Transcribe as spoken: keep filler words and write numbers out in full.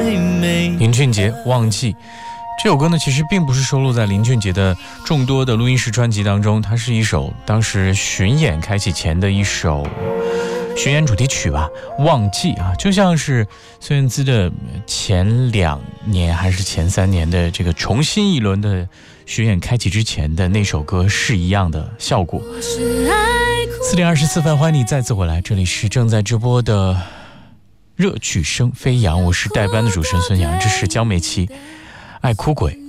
林俊杰《忘记》这首歌呢，其实并不是收录在林俊杰的众多的录音室专辑当中，它是一首当时巡演开启前的一首巡演主题曲吧，《忘记》啊，就像是孙燕姿的前两年还是前三年的这个重新一轮的巡演开启之前的那首歌是一样的效果。四点二十四分，欢迎你再次回来，这里是正在直播的热曲声飞扬，我是代班的主持人孙杨，这是江美琪爱哭鬼。